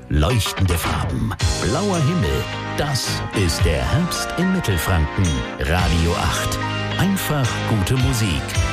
leuchtende Farben, blauer Himmel. Das ist der Herbst in Mittelfranken. Radio 8. Einfach gute Musik.